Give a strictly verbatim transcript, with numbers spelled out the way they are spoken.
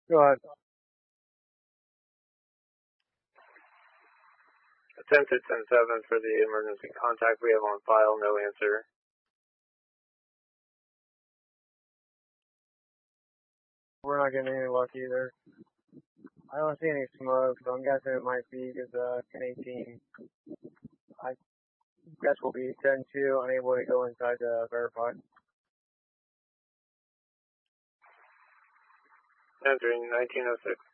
Go ahead. Attempted ten seven for the emergency contact we have on file, no answer. We're not getting any luck either. I don't see any smoke, so I'm guessing it might be because uh, ten eighteen. I guess we'll be ten two, unable to go inside to verify. Entering nineteen oh six.